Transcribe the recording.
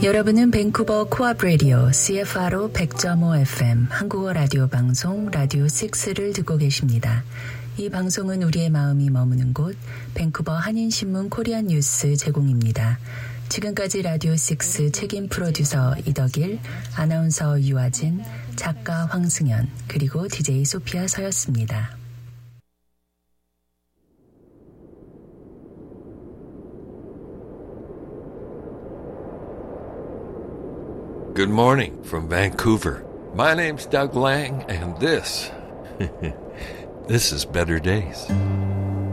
여러분은 밴쿠버 코압 라디오 CFRO 100.5 FM 한국어 라디오 방송 라디오 6를 듣고 계십니다. 이 방송은 우리의 마음이 머무는 곳 밴쿠버 한인신문 코리안 뉴스 제공입니다. 지금까지 라디오 6 책임 프로듀서 이덕일, 아나운서 유아진, 작가 황승연, 그리고 DJ 소피아 서였습니다. Good morning from Vancouver. My name's Doug Lang, and this is Better Days.